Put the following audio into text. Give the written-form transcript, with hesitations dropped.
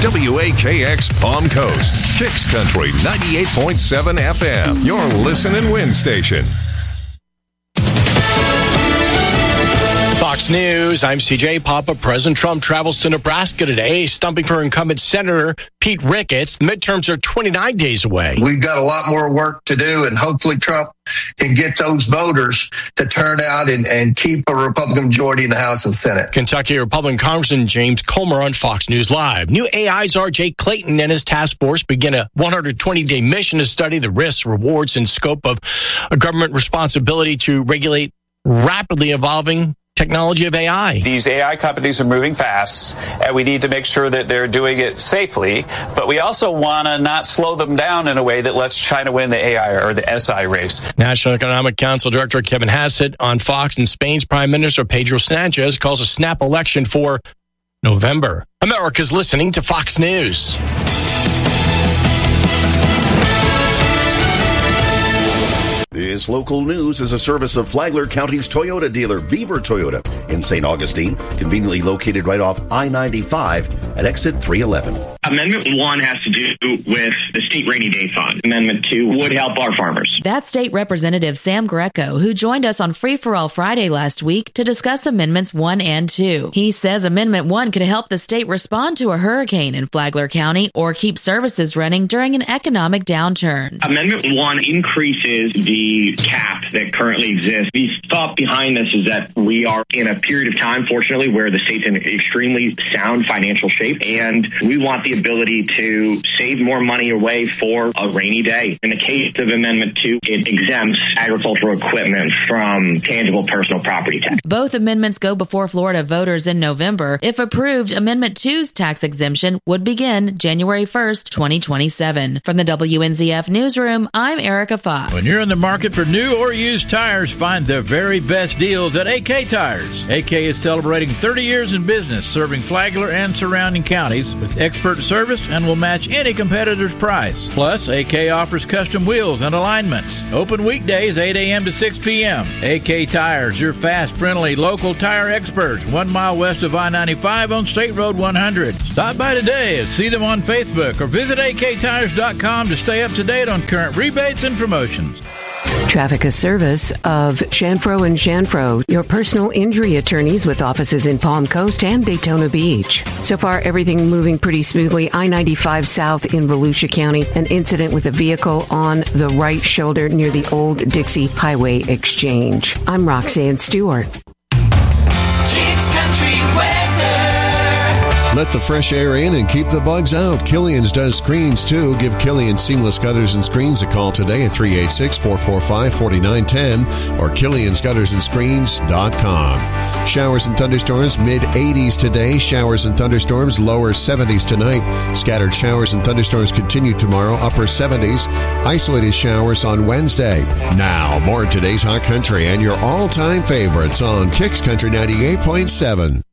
WAKX Palm Coast, Kicks Country 98.7 FM, your listen and win station. Fox News, I'm CJ Papa. President Trump travels to Nebraska today, stumping for incumbent Senator Pete Ricketts. The midterms are 29 days away. We've got a lot more work to do, and hopefully Trump can get those voters to turn out and keep a Republican majority in the House and Senate. Kentucky Republican Congressman James Comer on Fox News Live. New AI czar Jay Clayton and his task force begin a 120-day mission to study the risks, rewards, and scope of a government responsibility to regulate rapidly evolving technology of AI. These AI companies are moving fast, and we need to make sure that they're doing it safely, but we also want to not slow them down in a way that lets China win the AI or the SI race. National Economic Council Director Kevin Hassett on Fox, and Spain's Prime Minister Pedro Sanchez calls a snap election for November. America's listening to Fox News. This local news is a service of Flagler County's Toyota dealer, Beaver Toyota, in St. Augustine, conveniently located right off I-95 at exit 311. Amendment 1 has to do with the state rainy day fund. Amendment 2 would help our farmers. That's State Representative Sam Greco, who joined us on Free for All Friday last week to discuss Amendments 1 and 2. He says Amendment 1 could help the state respond to a hurricane in Flagler County or keep services running during an economic downturn. Amendment 1 increases the cap that currently exists. The thought behind this is that we are in a period of time, fortunately, where the state's in extremely sound financial shape, and we want the ability to save more money away for a rainy day. In the case of Amendment 2, it exempts agricultural equipment from tangible personal property tax. Both amendments go before Florida voters in November. If approved, Amendment 2's tax exemption would begin January 1st, 2027. From the WNZF Newsroom, I'm Erica Fox. When you're in the market for new or used tires, find the very best deals at AK Tires. AK is celebrating 30 years in business, serving Flagler and surrounding counties with expert service and will match any competitor's price. Plus, AK offers custom wheels and alignments. Open weekdays 8 a.m. to 6 p.m. AK Tires, your fast, friendly, local tire experts, 1 mile west of I-95 on State Road 100. Stop by today and see them on Facebook or visit AKTires.com to stay up to date on current rebates and promotions. Traffic, a service of Shanfro & Shanfro, your personal injury attorneys with offices in Palm Coast and Daytona Beach. So far, everything moving pretty smoothly. I-95 south in Volusia County, an incident with a vehicle on the right shoulder near the Old Dixie Highway Exchange. I'm Roxanne Stewart. Kicks Country Weather. Let the fresh air in and keep the bugs out. Killian's does screens, too. Give Killian Seamless Gutters and Screens a call today at 386-445-4910 or Killian'sGuttersandScreens.com. Showers and thunderstorms, mid-80s today. Showers and thunderstorms, lower 70s tonight. Scattered showers and thunderstorms continue tomorrow, upper 70s. Isolated showers on Wednesday. Now, more of today's Hot Country and your all-time favorites on Kicks Country 98.7.